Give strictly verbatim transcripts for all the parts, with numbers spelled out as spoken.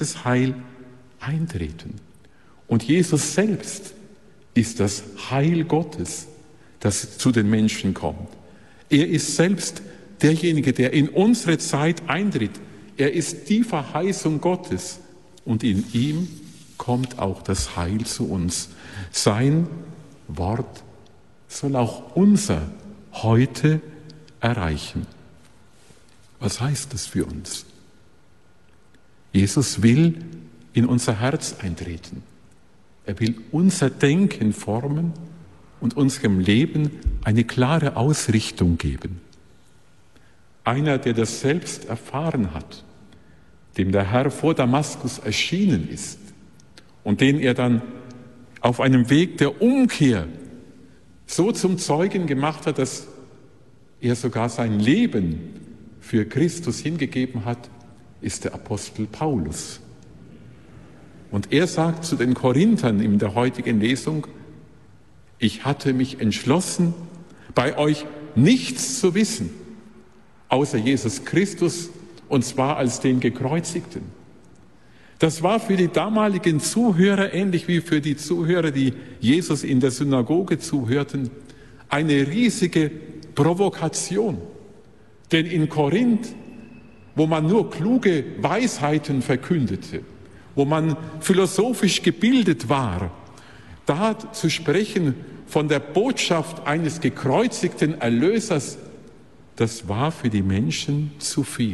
dieses Heil eintreten. Und Jesus selbst ist das Heil Gottes, das zu den Menschen kommt. Er ist selbst derjenige, der in unsere Zeit eintritt. Er ist die Verheißung Gottes und in ihm kommt auch das Heil zu uns. Sein Wort soll auch unser Heute erreichen. Was heißt das für uns? Jesus will in unser Herz eintreten. Er will unser Denken formen und unserem Leben eine klare Ausrichtung geben. Einer, der das selbst erfahren hat, dem der Herr vor Damaskus erschienen ist und den er dann auf einem Weg der Umkehr so zum Zeugen gemacht hat, dass er sogar sein Leben für Christus hingegeben hat, ist der Apostel Paulus. Und er sagt zu den Korinthern in der heutigen Lesung: Ich hatte mich entschlossen, bei euch nichts zu wissen, außer Jesus Christus, und zwar als den Gekreuzigten. Das war für die damaligen Zuhörer, ähnlich wie für die Zuhörer, die Jesus in der Synagoge zuhörten, eine riesige Provokation. Denn in Korinth, wo man nur kluge Weisheiten verkündete, wo man philosophisch gebildet war, da zu sprechen von der Botschaft eines gekreuzigten Erlösers, das war für die Menschen zu viel.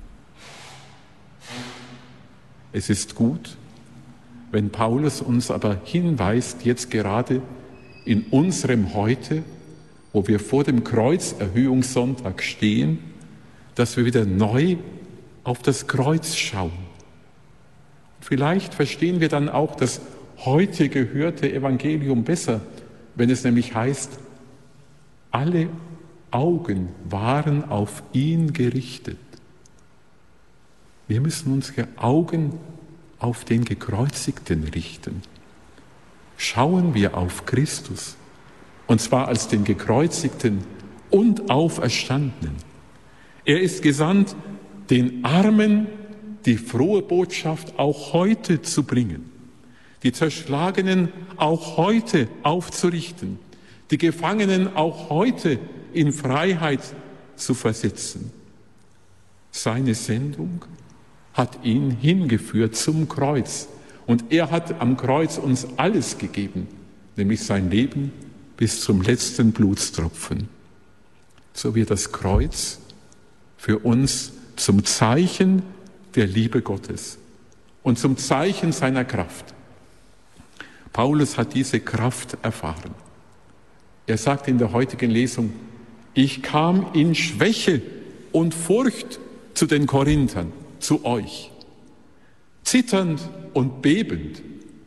Es ist gut, wenn Paulus uns aber hinweist, jetzt gerade in unserem Heute, wo wir vor dem Kreuzerhöhungssonntag stehen, dass wir wieder neu auf das Kreuz schauen. Vielleicht verstehen wir dann auch das heute gehörte Evangelium besser, wenn es nämlich heißt, alle Augen waren auf ihn gerichtet. Wir müssen unsere Augen auf den Gekreuzigten richten. Schauen wir auf Christus, und zwar als den Gekreuzigten und Auferstandenen. Er ist gesandt, den Armen die frohe Botschaft auch heute zu bringen, die Zerschlagenen auch heute aufzurichten, die Gefangenen auch heute in Freiheit zu versetzen. Seine Sendung hat ihn hingeführt zum Kreuz. Und er hat am Kreuz uns alles gegeben, nämlich sein Leben bis zum letzten Blutstropfen. So wird das Kreuz für uns zum Zeichen der Liebe Gottes und zum Zeichen seiner Kraft. Paulus hat diese Kraft erfahren. Er sagt in der heutigen Lesung, ich kam in Schwäche und Furcht zu den Korinthern, zu euch, zitternd und bebend.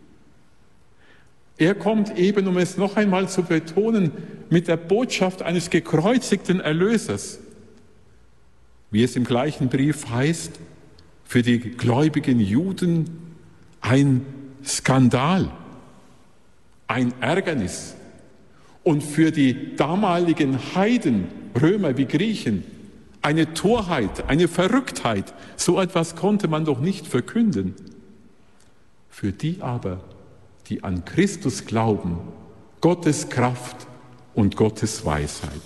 Er kommt eben, um es noch einmal zu betonen, mit der Botschaft eines gekreuzigten Erlösers. Wie es im gleichen Brief heißt, für die gläubigen Juden ein Skandal, ein Ärgernis. Und für die damaligen Heiden, Römer wie Griechen, eine Torheit, eine Verrücktheit. So etwas konnte man doch nicht verkünden. Für die aber, die an Christus glauben, Gottes Kraft und Gottes Weisheit.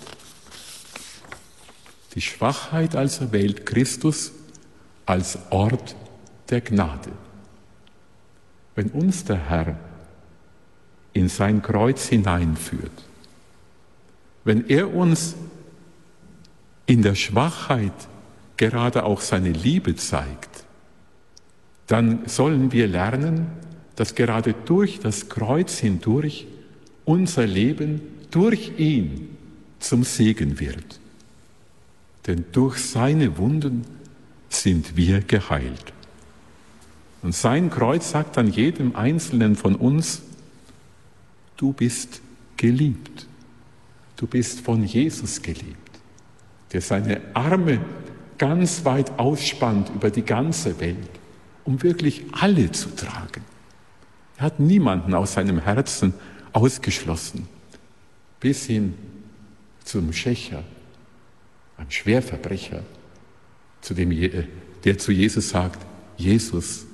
Die Schwachheit also wählt Christus als Ort der Gnade. Wenn uns der Herr in sein Kreuz hineinführt, wenn er uns in der Schwachheit gerade auch seine Liebe zeigt, dann sollen wir lernen, dass gerade durch das Kreuz hindurch unser Leben durch ihn zum Segen wird. Denn durch seine Wunden sind wir geheilt. Und sein Kreuz sagt dann jedem Einzelnen von uns, du bist geliebt. Du bist von Jesus geliebt, der seine Arme ganz weit ausspannt über die ganze Welt, um wirklich alle zu tragen. Er hat niemanden aus seinem Herzen ausgeschlossen, bis hin zum Schächer, einem Schwerverbrecher, zu dem, der zu Jesus sagt, Jesus,